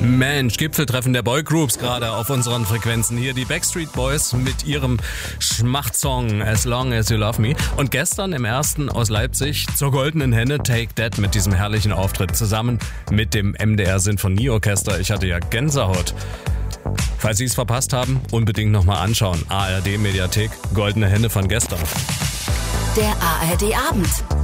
Mensch, Gipfeltreffen der Boygroups gerade auf unseren Frequenzen. Hier die Backstreet Boys mit ihrem Schmachtsong As Long As You Love Me. Und gestern im ersten aus Leipzig zur Goldenen Henne Take That mit diesem herrlichen Auftritt zusammen mit dem MDR Sinfonieorchester. Ich hatte ja Gänsehaut. Falls Sie es verpasst haben, unbedingt nochmal anschauen. ARD Mediathek, Goldene Henne von gestern. Der ARD Abend.